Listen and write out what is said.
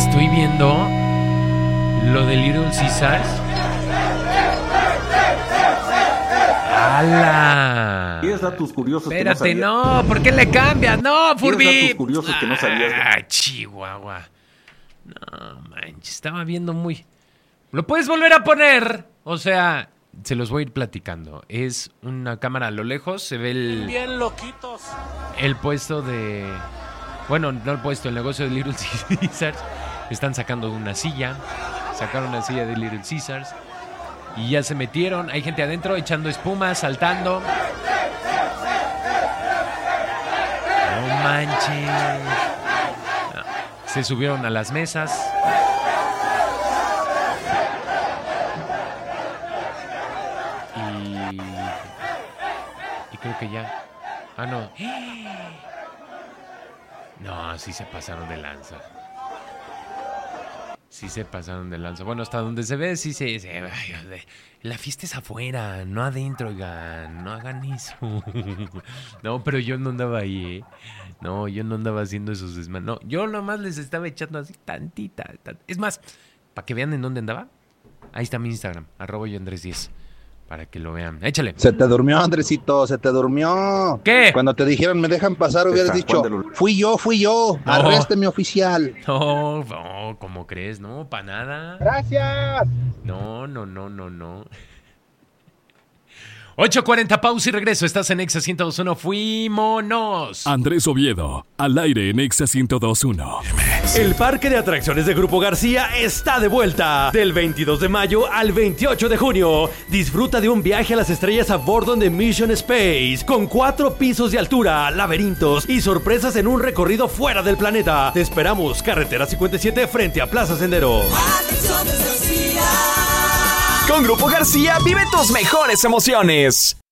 Estoy viendo lo de Little Caesars. ¡Hala! ¿Quieres datos curiosos que no Espérate, sabías? no, ¿por qué le cambias? No, Furby. ¿Quieres datos curiosos que no sabías? Chihuahua. No, manches, estaba viendo muy... ¿Lo puedes volver a poner? O sea, se los voy a ir platicando. Es una cámara a lo lejos, se ve el... Bien loquitos. El puesto de... Bueno, no el puesto, el negocio de Little Caesars. Están sacando una silla. Sacaron una silla de Little Caesars. Y ya se metieron. Hay gente adentro echando espuma, saltando. No manches. No. Se subieron a las mesas. Y creo que ya. Ah, no. No, sí se pasaron de lanza. Sí se pasaron de lanza. Bueno, hasta donde se ve, sí se... La fiesta es afuera, no adentro, oigan. No hagan eso. No, pero yo no andaba ahí, ¿eh? No, yo no andaba haciendo esos desmanes. No, yo nomás les estaba echando así tantita. Es más, para que vean en dónde andaba. Ahí está mi Instagram, @yoandres10. Para que lo vean. Échale. Se te durmió, Andresito, se te durmió. ¿Qué? Cuando te dijeron me dejan pasar, hubieras dicho, fui yo, No. arrésteme oficial. No, ¿cómo crees? No, para nada. Gracias. No. 8:40, pausa y regreso. Estás en Exa 102.1. ¡Fuímonos! Andrés Oviedo, al aire en Exa 102.1. El parque de atracciones de Grupo García está de vuelta. Del 22 de mayo al 28 de junio. Disfruta de un viaje a las estrellas a bordo de Mission Space. Con 4 pisos de altura, laberintos y sorpresas en un recorrido fuera del planeta. Te esperamos, carretera 57 frente a Plaza Sendero. Con Grupo García vive tus mejores emociones.